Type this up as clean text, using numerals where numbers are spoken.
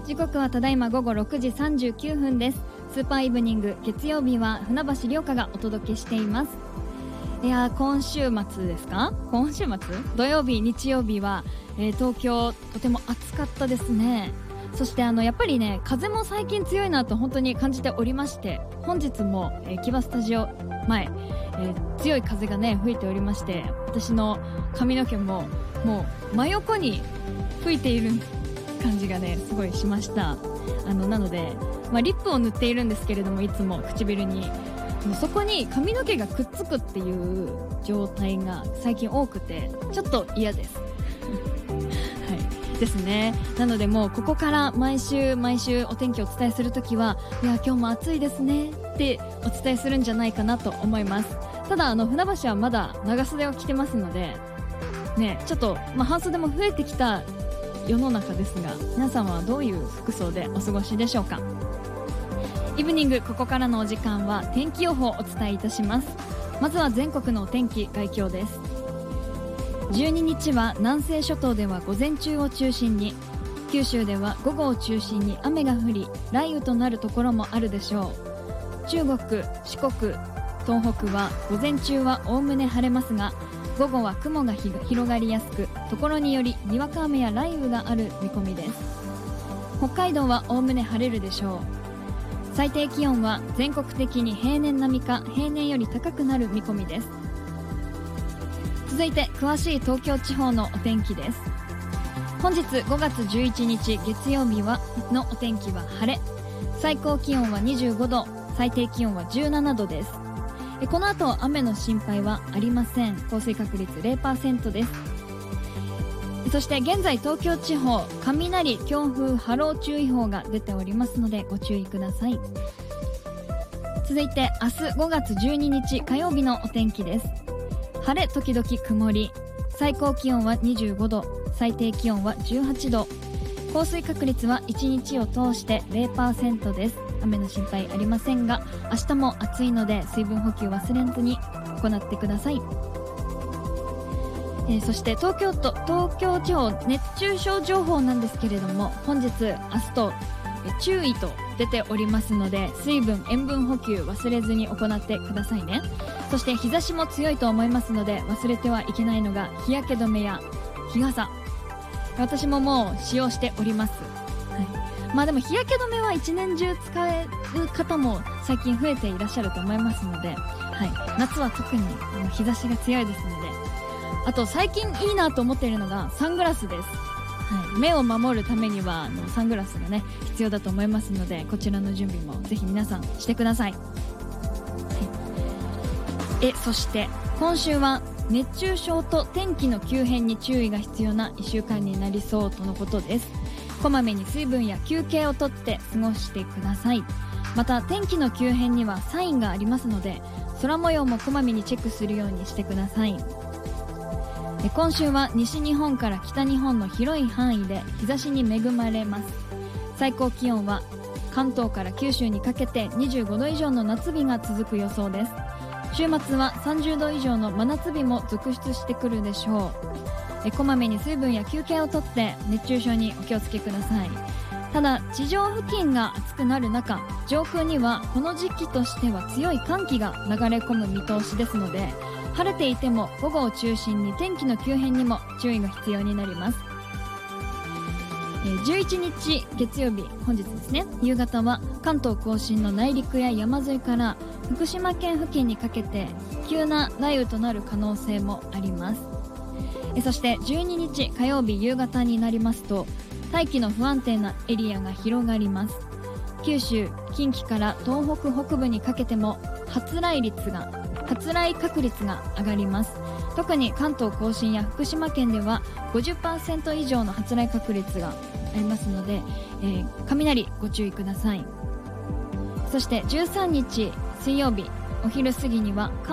時刻はただいま午後6時39分です。スーパーイブニング月曜日は船橋涼香がお届けしています。いや今週末ですか？今週末土曜日日曜日は、東京とても暑かったですね。そしてやっぱりね風も最近強いなと本当に感じておりまして、本日も、木場スタジオ前、強い風がね吹いておりまして、私の髪の毛ももう真横に吹いている感じがねすごいしました。なので、リップを塗っているんですけれども、いつも唇にもうそこに髪の毛がくっつくっていう状態が最近多くてちょっと嫌ですはいですね。なのでもうここから毎週お天気をお伝えするときは、いや今日も暑いですねってお伝えするんじゃないかなと思います。ただ船橋はまだ長袖を着てますのでね、ちょっと、半袖も増えてきた世の中ですが、皆さんはどういう服装でお過ごしでしょうか。イブニング、ここからのお時間は天気予報をお伝えいたします。まずは全国のお天気概況です。12日は南西諸島では午前中を中心に、九州では午後を中心に雨が降り雷雨となるところもあるでしょう。中国、四国、東北は午前中はおおむね晴れますが、午後は雲が広がりやすく、ところによりにわか雨や雷雨がある見込みです。北海道はおおむね晴れるでしょう。最低気温は全国的に平年並みか平年より高くなる見込みです。続いて詳しい東京地方のお天気です。本日5月11日月曜日のお天気は晴れ、最高気温は25度、最低気温は17度です。この後雨の心配はありません。降水確率 0% です。そして現在東京地方、雷、強風、波浪注意報が出ておりますのでご注意ください。続いて明日5月12日火曜日のお天気です。晴れ時々曇り、最高気温は25度、最低気温は18度、降水確率は1日を通して 0% です。雨の心配ありませんが、明日も暑いので水分補給忘れずに行ってください。そして東京地方熱中症情報なんですけれども、本日明日と注意と出ておりますので、水分塩分補給忘れずに行ってくださいね。そして日差しも強いと思いますので、忘れてはいけないのが日焼け止めや日傘、私ももう使用しております、はい。でも日焼け止めは一年中使える方も最近増えていらっしゃると思いますので、はい、夏は特に日差しが強いですので。あと最近いいなと思っているのがサングラスです、はい。目を守るためにはサングラスがね必要だと思いますので、こちらの準備もぜひ皆さんしてください、はい。そして今週は熱中症と天気の急変に注意が必要な1週間になりそうとのことです。こまめに水分や休憩をとって過ごしてください。また天気の急変にはサインがありますので、空模様もこまめにチェックするようにしてください。今週は西日本から北日本の広い範囲で日差しに恵まれます。最高気温は関東から九州にかけて25度以上の夏日が続く予想です。週末は30度以上の真夏日も続出してくるでしょう。こまめに水分や休憩をとって熱中症にお気をつけください。ただ地上付近が暑くなる中、上空にはこの時期としては強い寒気が流れ込む見通しですので、晴れていても午後を中心に天気の急変にも注意が必要になります。11日月曜日、本日ですね、夕方は関東甲信の内陸や山沿いから福島県付近にかけて急な雷雨となる可能性もあります。そして12日火曜日夕方になりますと、大気の不安定なエリアが広がります。九州、近畿から東北北部にかけても発雷確率が上がります。特に関東甲信や福島県では 50% 以上の発雷確率がありますので、雷ご注意ください。そして13日水曜日お昼過ぎには